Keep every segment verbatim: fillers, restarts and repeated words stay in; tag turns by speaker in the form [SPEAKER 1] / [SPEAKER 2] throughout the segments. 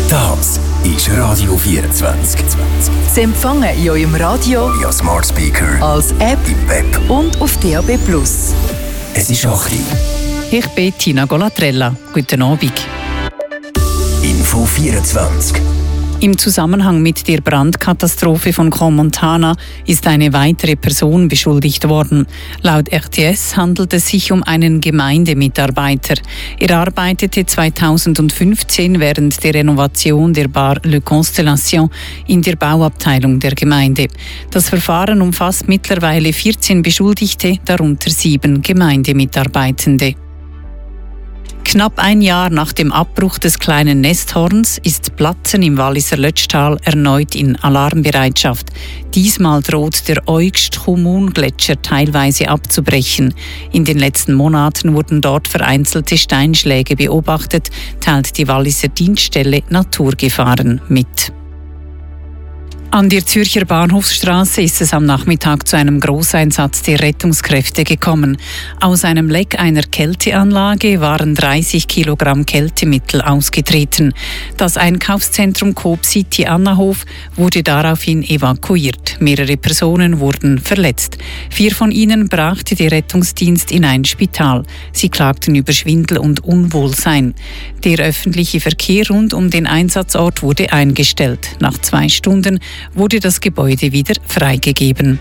[SPEAKER 1] Das ist Radio vierundzwanzig.
[SPEAKER 2] Sie empfangen in eurem Radio,
[SPEAKER 1] via Smart Speaker,
[SPEAKER 2] als App
[SPEAKER 1] im Web
[SPEAKER 2] und auf D A B plus.
[SPEAKER 1] Es ist acht Uhr.
[SPEAKER 3] Ich bin Tina Golatrella. Guten Abend.
[SPEAKER 1] Info vierundzwanzig.
[SPEAKER 3] Im Zusammenhang mit der Brandkatastrophe von Crans-Montana ist eine weitere Person beschuldigt worden. Laut R T S handelt es sich um einen Gemeindemitarbeiter. Er arbeitete zweitausendfünfzehn während der Renovation der Bar Le Constellation in der Bauabteilung der Gemeinde. Das Verfahren umfasst mittlerweile vierzehn Beschuldigte, darunter sieben Gemeindemitarbeitende. Knapp ein Jahr nach dem Abbruch des kleinen Nesthorns ist Platzen im Walliser Lötschtal erneut in Alarmbereitschaft. Diesmal droht der Eugst-Chummun-Gletscher teilweise abzubrechen. In den letzten Monaten wurden dort vereinzelte Steinschläge beobachtet, teilt die Walliser Dienststelle Naturgefahren mit. An der Zürcher Bahnhofsstraße ist es am Nachmittag zu einem Grosseinsatz der Rettungskräfte gekommen. Aus einem Leck einer Kälteanlage waren dreißig Kilogramm Kältemittel ausgetreten. Das Einkaufszentrum Coop City Annahof wurde daraufhin evakuiert. Mehrere Personen wurden verletzt. Vier von ihnen brachte der Rettungsdienst in ein Spital. Sie klagten über Schwindel und Unwohlsein. Der öffentliche Verkehr rund um den Einsatzort wurde eingestellt. Nach zwei Stunden wurde das Gebäude wieder freigegeben.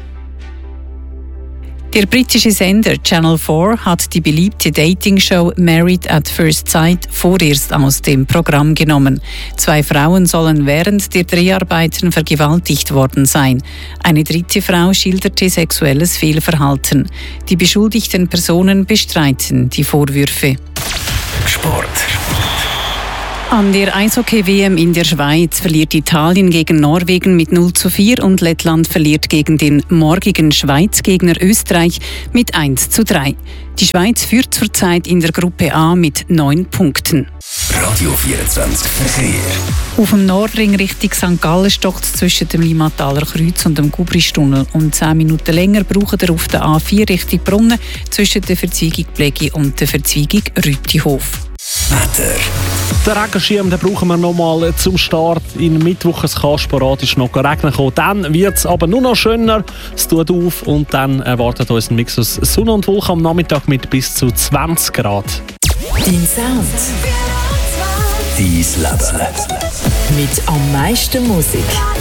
[SPEAKER 3] Der britische Sender Channel vier hat die beliebte Dating-Show Married at First Sight vorerst aus dem Programm genommen. Zwei Frauen sollen während der Dreharbeiten vergewaltigt worden sein. Eine dritte Frau schilderte sexuelles Fehlverhalten. Die beschuldigten Personen bestreiten die Vorwürfe.
[SPEAKER 1] Sport.
[SPEAKER 3] An der Eishockey-W M in der Schweiz verliert Italien gegen Norwegen mit null zu vier und Lettland verliert gegen den morgigen Schweiz-Gegner Österreich mit eins zu drei. Die Schweiz führt zurzeit in der Gruppe A mit neun Punkten.
[SPEAKER 1] Radio vierundzwanzig Verkehr.
[SPEAKER 3] Auf dem Nordring Richtung Sankt Gallen stockt es zwischen dem Limmataler Kreuz und dem Gubristunnel. Und zehn Minuten länger braucht er auf der A vier Richtung Brunnen zwischen der Verzweigung Plegi und der Verzweigung Rüttihof.
[SPEAKER 1] Wetter.
[SPEAKER 4] Den Regenschirm den brauchen wir noch mal zum Start. In Mittwoch es kann sporadisch noch regnen kommen. Dann wird es aber nur noch schöner. Es tut auf und dann erwartet uns ein Mix aus Sonne und Wolken am Nachmittag mit bis zu zwanzig Grad.
[SPEAKER 2] Dein Sound.
[SPEAKER 1] Dein Leben.
[SPEAKER 2] Mit am meisten Musik.